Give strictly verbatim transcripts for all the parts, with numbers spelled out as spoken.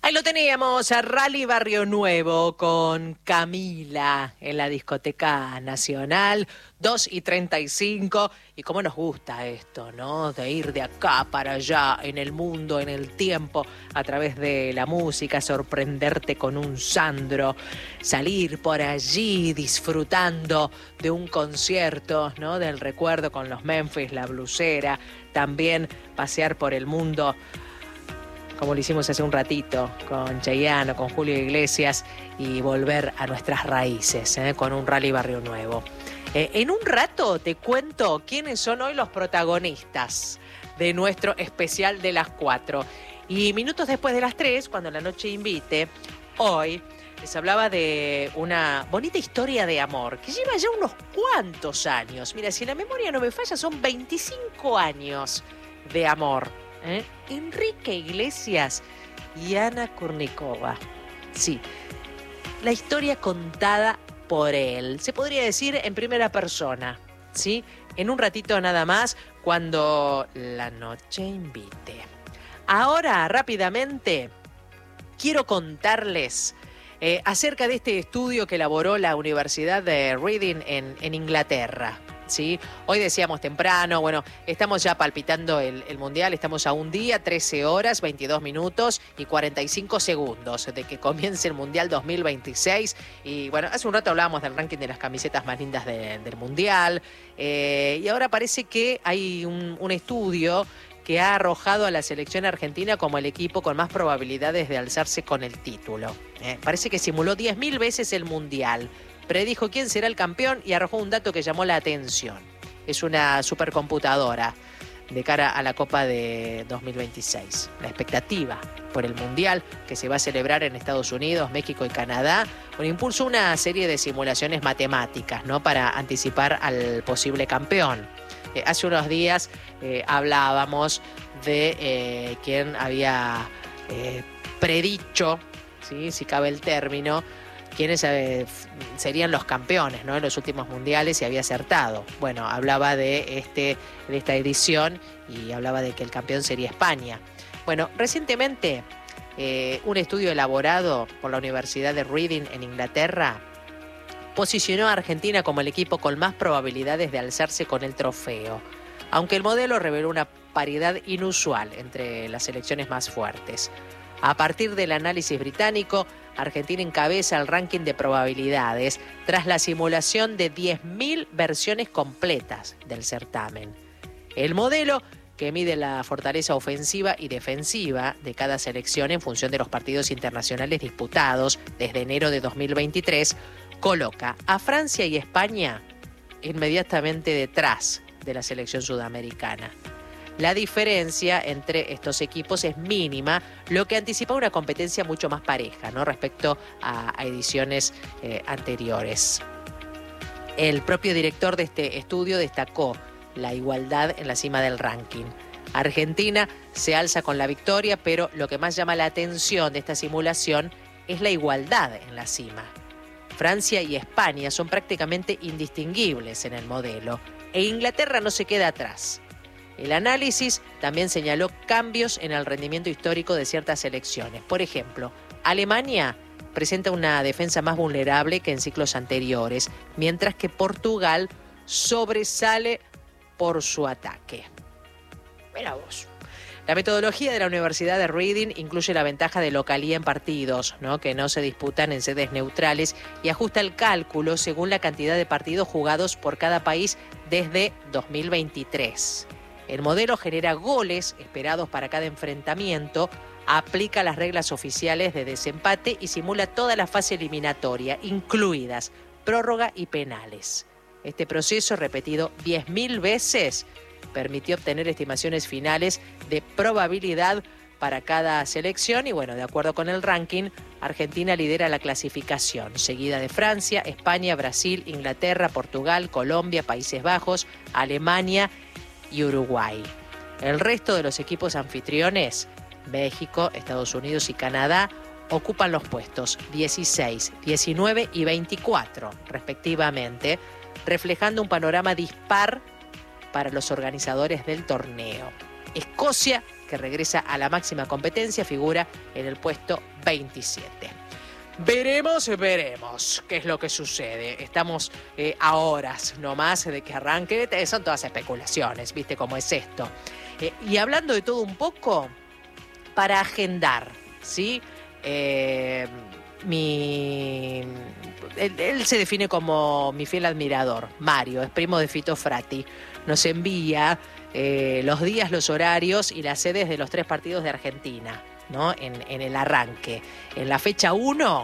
Ahí lo teníamos, a Rally Barrio Nuevo con Camila en la Discoteca Nacional, dos y treinta y cinco. Y cómo nos gusta esto, ¿no? De ir de acá para allá, en el mundo, en el tiempo, a través de la música, sorprenderte con un Sandro, salir por allí disfrutando de un concierto, ¿no? Del recuerdo con los Memphis, la blusera, también pasear por el mundo, como lo hicimos hace un ratito con Chayanne, con Julio Iglesias, y volver a nuestras raíces, ¿eh? Con un Rally Barrio Nuevo. Eh, en un rato te cuento quiénes son hoy los protagonistas de nuestro especial de las cuatro. Y minutos después de las tres, cuando la noche invite, hoy les hablaba de una bonita historia de amor que lleva ya unos cuantos años. Mira, si la memoria no me falla, son veinticinco años de amor. ¿Eh? Enrique Iglesias y Ana Kurnikova. Sí, la historia contada por él, se podría decir en primera persona, ¿sí? En un ratito nada más, cuando la noche invite. Ahora, rápidamente, quiero contarles eh, acerca de este estudio que elaboró la Universidad de Reading en, en Inglaterra. ¿Sí? Hoy decíamos temprano, bueno, estamos ya palpitando el, el Mundial, estamos a un día, trece horas, veintidós minutos y cuarenta y cinco segundos de que comience el Mundial dos mil veintiséis. Y bueno, hace un rato hablábamos del ranking de las camisetas más lindas de, del Mundial, eh, y ahora parece que hay un, un estudio que ha arrojado a la selección argentina como el equipo con más probabilidades de alzarse con el título. Eh, parece que simuló diez mil veces el Mundial, predijo quién será el campeón y arrojó un dato que llamó la atención. Es una supercomputadora de cara a la Copa de dos mil veintiséis. La expectativa por el Mundial que se va a celebrar en Estados Unidos, México y Canadá, bueno, impulsó una serie de simulaciones matemáticas, ¿no? Para anticipar al posible campeón. Eh, hace unos días eh, hablábamos de eh, quién había eh, predicho, ¿sí? Si cabe el término, quiénes eh, serían los campeones, ¿no? En los últimos mundiales, y había acertado. Bueno, hablaba de, este, de esta edición y hablaba de que el campeón sería España. Bueno, recientemente eh, un estudio elaborado por la Universidad de Reading en Inglaterra posicionó a Argentina como el equipo con más probabilidades de alzarse con el trofeo, aunque el modelo reveló una paridad inusual entre las selecciones más fuertes. A partir del análisis británico, Argentina encabeza el ranking de probabilidades tras la simulación de diez mil versiones completas del certamen. El modelo, que mide la fortaleza ofensiva y defensiva de cada selección en función de los partidos internacionales disputados desde enero de dos mil veintitrés, coloca a Francia y España inmediatamente detrás de la selección sudamericana. La diferencia entre estos equipos es mínima, lo que anticipa una competencia mucho más pareja, ¿no? Respecto a, a ediciones eh, anteriores. El propio director de este estudio destacó la igualdad en la cima del ranking. Argentina se alza con la victoria, pero lo que más llama la atención de esta simulación es la igualdad en la cima. Francia y España son prácticamente indistinguibles en el modelo, e Inglaterra no se queda atrás. El análisis también señaló cambios en el rendimiento histórico de ciertas selecciones. Por ejemplo, Alemania presenta una defensa más vulnerable que en ciclos anteriores, mientras que Portugal sobresale por su ataque. Mira vos. La metodología de la Universidad de Reading incluye la ventaja de localía en partidos, ¿no? Que no se disputan en sedes neutrales, y ajusta el cálculo según la cantidad de partidos jugados por cada país desde dos mil veintitrés. El modelo genera goles esperados para cada enfrentamiento, aplica las reglas oficiales de desempate y simula toda la fase eliminatoria, incluidas prórroga y penales. Este proceso, repetido diez mil veces, permitió obtener estimaciones finales de probabilidad para cada selección y, bueno, de acuerdo con el ranking, Argentina lidera la clasificación, seguida de Francia, España, Brasil, Inglaterra, Portugal, Colombia, Países Bajos, Alemania y Uruguay. El resto de los equipos anfitriones, México, Estados Unidos y Canadá, ocupan los puestos dieciséis, diecinueve y veinticuatro, respectivamente, reflejando un panorama dispar para los organizadores del torneo. Escocia que regresa a la máxima competencia, figura en el puesto veintisiete. Veremos, veremos qué es lo que sucede. Estamos eh, a horas nomás de que arranque. Son todas especulaciones, ¿viste cómo es esto? Eh, y hablando de todo un poco, para agendar, ¿sí? Eh, mi... Él, él se define como mi fiel admirador, Mario, es primo de Fito Frati. Nos envía eh, los días, los horarios y las sedes de los tres partidos de Argentina, ¿no? En, en el arranque. En la fecha uno,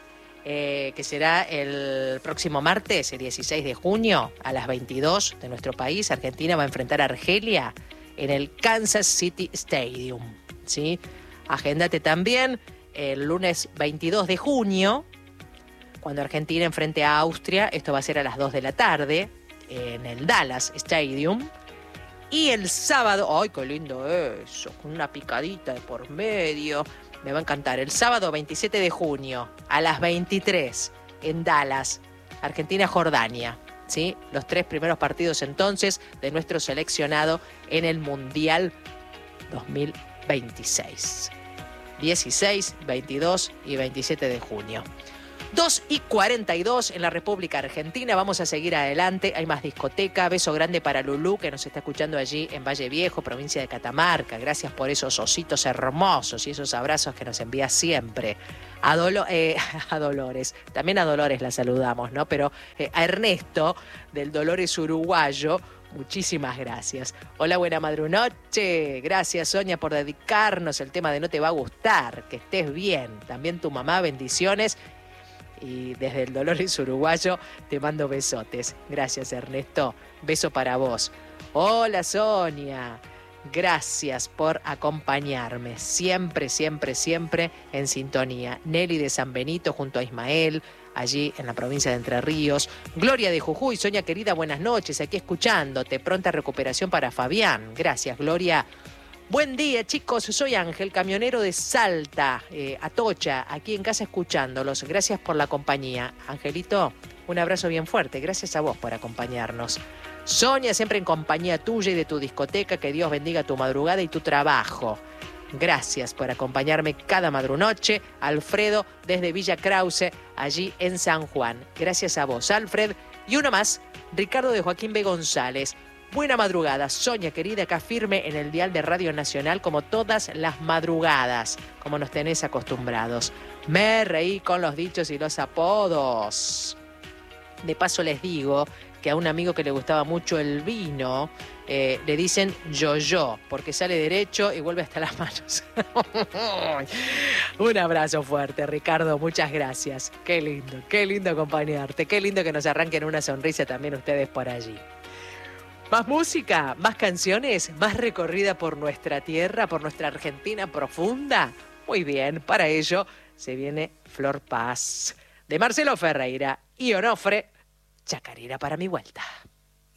eh, que será el próximo martes, el dieciséis de junio, a las veintidós de nuestro país, Argentina va a enfrentar a Argelia en el Kansas City Stadium, ¿sí? Agéndate también el lunes veintidós de junio, cuando Argentina enfrente a Austria. Esto va a ser a las dos de la tarde, en el Dallas Stadium. Y el sábado, ¡ay, qué lindo eso! Con una picadita de por medio. Me va a encantar. El sábado veintisiete de junio, a las veintitrés, en Dallas, Argentina-Jordania. ¿Sí? Los tres primeros partidos entonces de nuestro seleccionado en el Mundial dos mil veintiséis. dieciséis, veintidós y veintisiete de junio. dos y cuarenta y dos en la República Argentina. Vamos a seguir adelante. Hay más discoteca. Beso grande para Lulú, que nos está escuchando allí en Valle Viejo, provincia de Catamarca. Gracias por esos ositos hermosos y esos abrazos que nos envía siempre. A, Dolo- eh, a Dolores. También a Dolores la saludamos, ¿no? Pero eh, a Ernesto, del Dolores Uruguayo, muchísimas gracias. Hola, buena madrunoche. Gracias, Sonia, por dedicarnos el tema de No Te Va a Gustar. Que estés bien. También tu mamá, bendiciones. Y desde el Dolores Uruguayo te mando besotes. Gracias, Ernesto. Beso para vos. Hola, Sonia. Gracias por acompañarme. Siempre, siempre, siempre en sintonía. Nelly de San Benito junto a Ismael, allí en la provincia de Entre Ríos. Gloria de Jujuy. Sonia querida, buenas noches. Aquí escuchándote. Pronta recuperación para Fabián. Gracias, Gloria. Buen día, chicos. Soy Ángel, camionero de Salta, eh, Atocha, aquí en casa escuchándolos. Gracias por la compañía. Angelito, un abrazo bien fuerte. Gracias a vos por acompañarnos. Sonia, siempre en compañía tuya y de tu discoteca. Que Dios bendiga tu madrugada y tu trabajo. Gracias por acompañarme cada madrunoche. Alfredo, desde Villa Krause, allí en San Juan. Gracias a vos, Alfred. Y uno más, Ricardo de Joaquín B. González. Buena madrugada, Sonia querida, acá firme en el dial de Radio Nacional como todas las madrugadas, como nos tenés acostumbrados. Me reí con los dichos y los apodos. De paso les digo que a un amigo que le gustaba mucho el vino, eh, le dicen yo-yo, porque sale derecho y vuelve hasta las manos. Un abrazo fuerte, Ricardo, muchas gracias. Qué lindo, qué lindo acompañarte, qué lindo que nos arranquen una sonrisa también ustedes por allí. Más música, más canciones, más recorrida por nuestra tierra, por nuestra Argentina profunda. Muy bien, para ello se viene Flor Paz, de Marcelo Ferreira y Onofre, Chacarera para mi vuelta.